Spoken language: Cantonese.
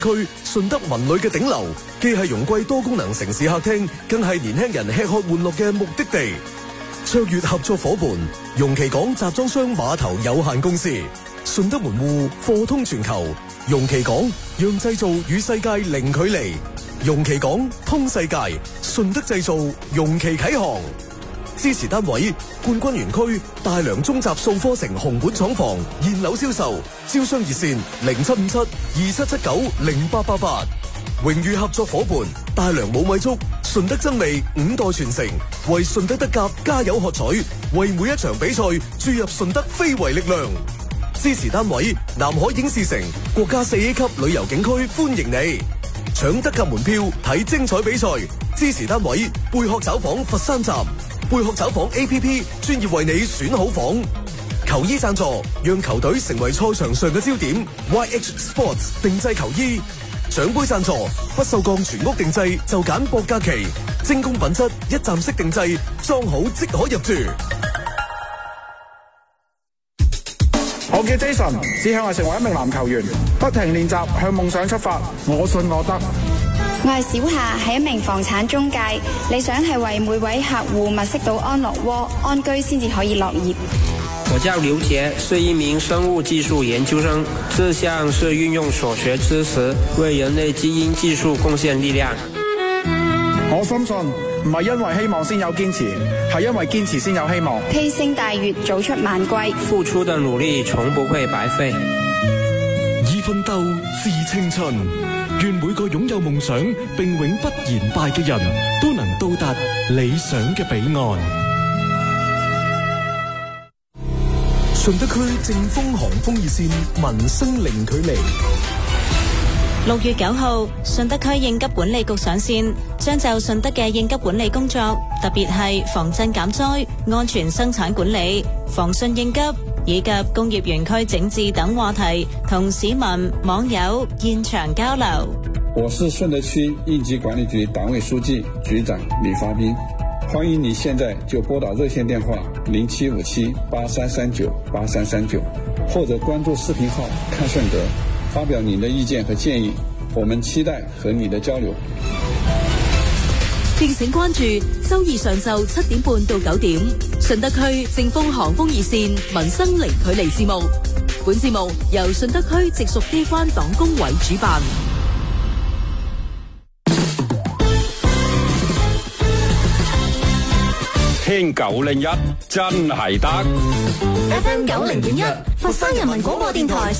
區順德文旅嘅頂流，既係容桂多功能城市客廳，更係年輕人吃喝玩樂嘅目的地。卓越合作伙伴，容其港集裝箱碼頭有限公司，順德門戶貨通全球，容其港讓製造與世界零距離，容其港通世界，順德製造，容其啟航。支持單位冠軍園區大良中集數科城紅館廠房現樓銷售，招商熱線075727790888。榮譽合作伙伴大良冇米粥，順德增味5代傳承，為順德德甲加油喝彩，為每一場比賽注入順德非遺力量。支持單位南海影視城國家4A 級旅遊景區歡迎你，搶德甲門票睇精彩比賽。支持單位貝殼找房佛山站，貝殼找房 APP 專業為你選好房。球衣贊助，讓球隊成為賽場上嘅焦點。YH Sports 定製球衣。獎杯贊助，不鏽鋼全屋定製就揀博嘉奇，精工品質一站式定製，裝好即可入住。 我叫 Jason， 只向我成為一名籃球員，不停練習向夢想出發，我信我得。 我係小夏，係一名房產中介，理想係為每位客戶物色到安樂窩，安居先至可以樂業。 我叫劉杰，是一名生物技術研究生，志向是運用所學知識為人類基因技術貢獻力量。 我深信唔係因為希望先有堅持，係因為堅持先有希望。 披星戴月，早出晚歸， 付出的努力從不會白費。 以奮鬥致青春，願每個擁有夢想並永不言敗嘅人都能到達理想嘅彼岸。順德區正風航風熱線，民生零距離。 6月9號，順德區應急管理局上線，將就順德嘅應急管理工作，特別係防震減災、安全生產管理、防汛應急以及工業園區整治等話題，同市民網友現場交流。 我是順德區應急管理局黨委書記、局長李發斌。歡迎你現在就撥打熱線電話075783398339，或者關注視頻號看順德，發表您的意見和建議，我們期待和你的交流。 敬請關注周二上晝7點半到9點，順德區正風航風熱線民生零距離節目。本節目由順德區直屬機關黨工委主辦。 聽901真係得 FM 90.1佛山人民廣播電台。